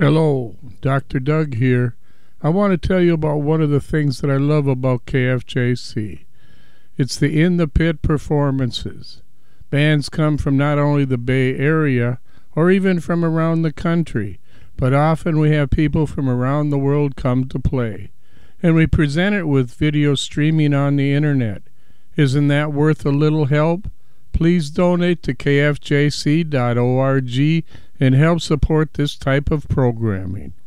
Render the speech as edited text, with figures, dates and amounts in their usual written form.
Hello, Dr. Doug here. I want to tell you about one of the things that I love about KFJC. It's the In the Pit performances. Bands come from not only the Bay Area or even from around the country, but often we have people from around the world come to play. And we present it with video streaming on the internet. Isn't that worth a little help? Please donate to kfjc.org and help support this type of programming.